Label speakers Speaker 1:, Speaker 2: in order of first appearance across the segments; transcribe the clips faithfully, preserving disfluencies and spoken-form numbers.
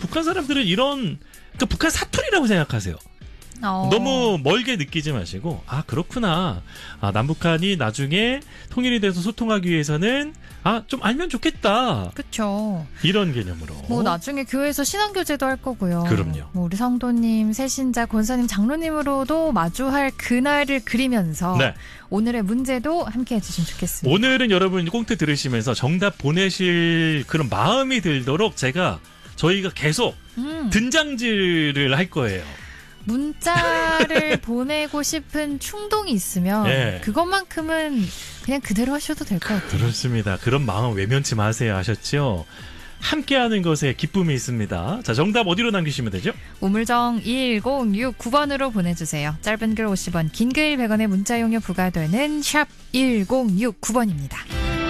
Speaker 1: 북한 사람들은 이런 그러니까 북한 사투리라고 생각하세요.
Speaker 2: 어.
Speaker 1: 너무 멀게 느끼지 마시고 아 그렇구나. 아 남북한이 나중에 통일이 돼서 소통하기 위해서는 아 좀 알면 좋겠다.
Speaker 2: 그렇죠.
Speaker 1: 이런 개념으로.
Speaker 2: 뭐 나중에 교회에서 신앙교제도 할 거고요.
Speaker 1: 그럼요.
Speaker 2: 뭐 우리 성도님, 새신자, 권사님, 장로님으로도 마주할 그날을 그리면서
Speaker 1: 네.
Speaker 2: 오늘의 문제도 함께 해주시면 좋겠습니다.
Speaker 1: 오늘은 여러분 꽁트 들으시면서 정답 보내실 그런 마음이 들도록 제가 저희가 계속
Speaker 2: 음.
Speaker 1: 등장질을 할 거예요.
Speaker 2: 문자를 보내고 싶은 충동이 있으면
Speaker 1: 예.
Speaker 2: 그것만큼은 그냥 그대로 하셔도 될 것 같아요.
Speaker 1: 그렇습니다. 그런 마음 외면치 마세요. 아셨죠? 함께하는 것에 기쁨이 있습니다. 자, 정답 어디로 남기시면 되죠?
Speaker 2: 우물정 일공육구 번으로 보내주세요. 짧은 글 오십 원, 긴 글 백 원의 문자 용료 부과되는 샵 일공육구 번입니다.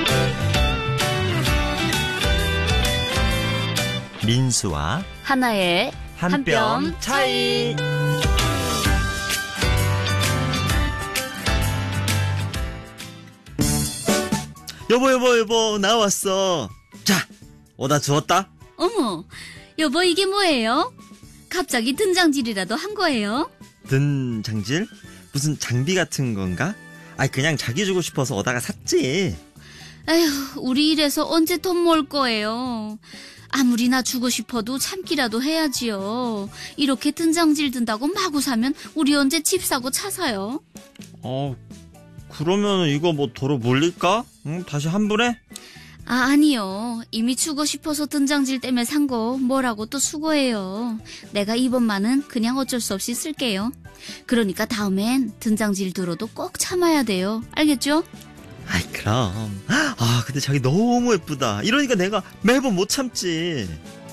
Speaker 3: 민수와
Speaker 4: 하나의
Speaker 3: 한 뼘 차이. 여보 여보 여보 나왔어. 자 오다 주웠다.
Speaker 4: 어머, 여보 이게 뭐예요? 갑자기 등장질이라도 한 거예요?
Speaker 3: 등장질? 무슨 장비 같은 건가? 아니 그냥 자기 주고 싶어서 오다가 샀지.
Speaker 4: 에휴, 우리 이래서 언제 돈 모을 거예요? 아무리 나 주고 싶어도 참기라도 해야지요. 이렇게 등장질 든다고 마구 사면 우리 언제 집 사고 차 사요?
Speaker 3: 어 그러면 이거 뭐 도로 몰릴까? 응? 다시 환불해?
Speaker 4: 아, 아니요. 이미 주고 싶어서 등장질 때문에 산 거 뭐라고 또 수고해요. 내가 이번만은 그냥 어쩔 수 없이 쓸게요. 그러니까 다음엔 등장질 들어도 꼭 참아야 돼요. 알겠죠?
Speaker 3: 아이 그럼. 아 근데 자기 너무 예쁘다. 이러니까 내가 매번 못 참지.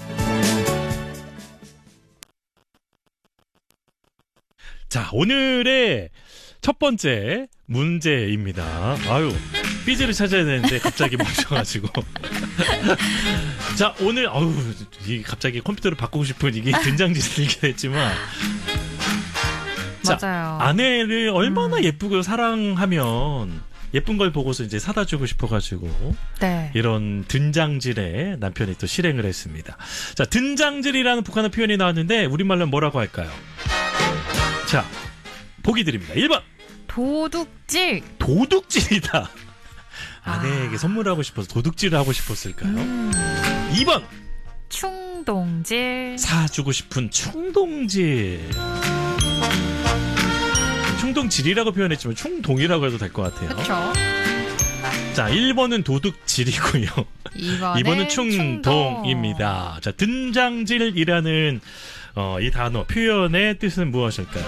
Speaker 1: 자, 오늘의 첫 번째 문제입니다. 아유, 삐지를 찾아야 되는데 갑자기 멈춰가지고. 자, 오늘 아유, 이 갑자기 컴퓨터를 바꾸고 싶은 이게 등장질이 들게 됐지만. 자,
Speaker 2: 맞아요.
Speaker 1: 아내를 얼마나
Speaker 2: 음.
Speaker 1: 예쁘고 사랑하면 예쁜 걸 보고서 이제 사다 주고 싶어가지고
Speaker 2: 네.
Speaker 1: 이런 등장질에 남편이 또 실행을 했습니다. 자, 등장질이라는 북한어 표현이 나왔는데 우리말로 뭐라고 할까요? 자, 보기 드립니다. 일 번
Speaker 2: 도둑질.
Speaker 1: 도둑질이다.
Speaker 2: 아.
Speaker 1: 아내에게 선물하고 싶어서 도둑질을 하고 싶었을까요?
Speaker 2: 음.
Speaker 1: 이 번
Speaker 2: 충동질.
Speaker 1: 사주고 싶은 충동질. 충동질이라고 표현했지만 충동이라고 해도 될 것 같아요.
Speaker 2: 그렇죠.
Speaker 1: 자, 일 번은 도둑질이고요.
Speaker 2: 이 번은,
Speaker 1: 이 번은 충동입니다. 자, 등장질이라는 어, 이 단어 표현의 뜻은 무엇일까요?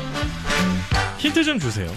Speaker 1: 힌트 좀 주세요.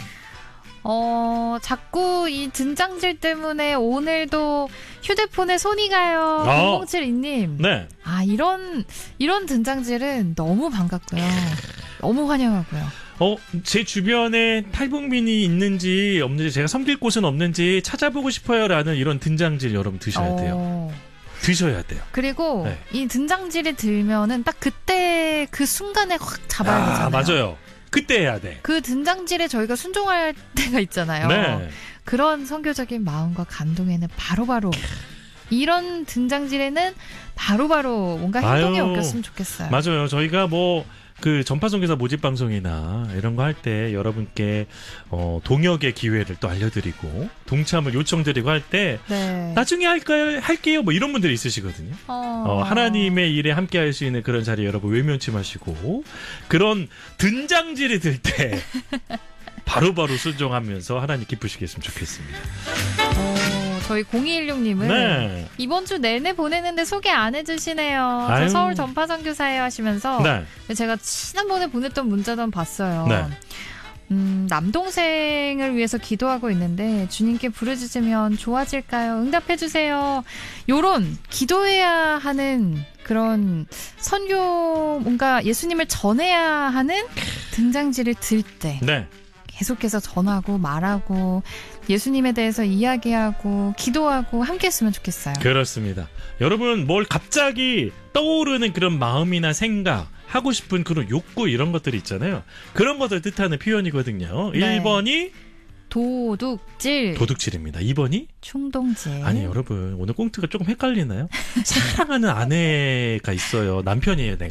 Speaker 2: 어, 자꾸 이 등장질 때문에 오늘도 휴대폰에 손이 가요.
Speaker 1: 어.
Speaker 2: 공공칠이 님.
Speaker 1: 네.
Speaker 2: 아, 이런, 이런 등장질은 너무 반갑고요. 너무 환영하고요.
Speaker 1: 어, 제 주변에 탈북민이 있는지 없는지 제가 섬길 곳은 없는지 찾아보고 싶어요라는 이런 등장질 여러분 드셔야 돼요.
Speaker 2: 어.
Speaker 1: 드셔야 돼요.
Speaker 2: 그리고
Speaker 1: 네.
Speaker 2: 이 등장질이 들면은 딱 그때 그 순간에 확 잡아야 되잖아요.
Speaker 1: 아, 맞아요. 그때 해야 돼.
Speaker 2: 그 등장질에 저희가 순종할 때가 있잖아요.
Speaker 1: 네.
Speaker 2: 그런 선교적인 마음과 감동에는 바로바로 이런 등장질에는 바로바로 뭔가 행동이
Speaker 1: 아유,
Speaker 2: 옮겼으면 좋겠어요.
Speaker 1: 맞아요. 저희가 뭐 그 전파선교사 모집 방송이나 이런 거 할 때 여러분께 어, 동역의 기회를 또 알려드리고 동참을 요청드리고 할 때
Speaker 2: 네.
Speaker 1: 나중에 할까요? 할게요. 뭐 이런 분들이 있으시거든요.
Speaker 2: 어...
Speaker 1: 어, 하나님의 일에 함께 할 수 있는 그런 자리 여러분 외면치 마시고 그런 등장질이 들 때 바로바로 순종하면서 하나님 기쁘시겠으면 좋겠습니다.
Speaker 2: 어, 저희 공이일육 님은
Speaker 1: 네.
Speaker 2: 이번 주 내내 보내는데 소개 안 해주시네요.
Speaker 1: 아유.
Speaker 2: 저 서울 전파선교사예요 하시면서
Speaker 1: 네.
Speaker 2: 제가 지난번에 보냈던 문자도 한번 봤어요.
Speaker 1: 네.
Speaker 2: 음, 남동생을 위해서 기도하고 있는데 주님께 부르짖으면 좋아질까요? 응답해주세요. 요런 기도해야 하는 그런 선교 뭔가 예수님을 전해야 하는 등장질을 들 때
Speaker 1: 네.
Speaker 2: 계속해서 전하고 말하고 예수님에 대해서 이야기하고 기도하고 함께 했으면 좋겠어요.
Speaker 1: 그렇습니다. 여러분 뭘 갑자기 떠오르는 그런 마음이나 생각 하고 싶은 그런 욕구 이런 것들이 있잖아요. 그런 것을 뜻하는 표현이거든요.
Speaker 2: 네.
Speaker 1: 일 번이
Speaker 2: 도둑질,
Speaker 1: 도둑질입니다. 이 번이
Speaker 2: 충동질.
Speaker 1: 아니 여러분 오늘 꽁트가 조금 헷갈리나요? 사랑하는 아내가 있어요. 남편이에요. 내가.